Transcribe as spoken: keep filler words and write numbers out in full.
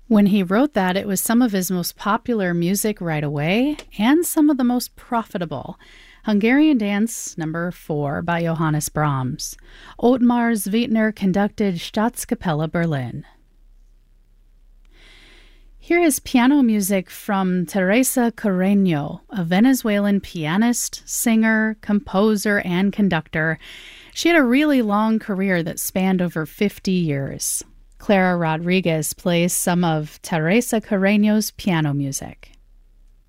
When he wrote that, it was some of his most popular music right away and some of the most profitable. Hungarian Dance number four by Johannes Brahms. Ottmar Zwittner conducted Staatskapelle Berlin. Here is piano music from Teresa Carreño, a Venezuelan pianist, singer, composer, and conductor. She had a really long career that spanned over fifty years. Clara Rodriguez plays some of Teresa Carreño's piano music.